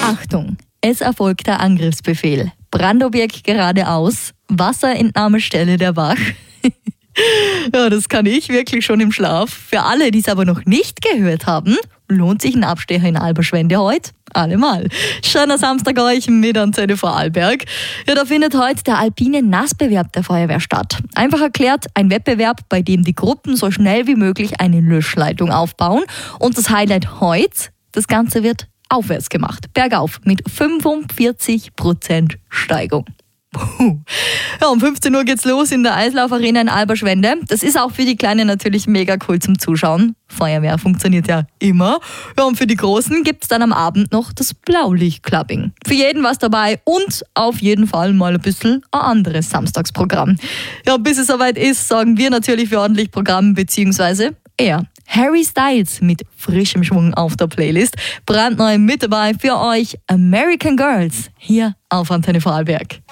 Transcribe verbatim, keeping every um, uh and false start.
Achtung, es erfolgt der Angriffsbefehl. Brandobjekt geradeaus, Wasserentnahmestelle der Bach. Ja, das kann ich wirklich schon im Schlaf. Für alle, die es aber noch nicht gehört haben, lohnt sich ein Abstecher in Alberschwende heute allemal. Schöner Samstag euch mit Antenne Vorarlberg. Ja, da findet heute der alpine Nassbewerb der Feuerwehr statt. Einfach erklärt, ein Wettbewerb, bei dem die Gruppen so schnell wie möglich eine Löschleitung aufbauen. Und das Highlight heute, das Ganze wird aufwärts gemacht. Bergauf mit fünfundvierzig Prozent Steigung. Ja, um fünfzehn Uhr geht's los in der Eislaufarena in Alberschwende. Das ist auch für die Kleinen natürlich mega cool zum Zuschauen. Feuerwehr funktioniert ja immer. Ja, und für die Großen gibt's dann am Abend noch das Blaulicht-Clubbing. Für jeden was dabei und auf jeden Fall mal ein bisschen ein anderes Samstagsprogramm. Ja, bis es soweit ist, sorgen wir natürlich für ordentlich Programm, beziehungsweise er. Harry Styles mit frischem Schwung auf der Playlist. Brandneu mit dabei für euch American Girls hier auf Antenne Vorarlberg.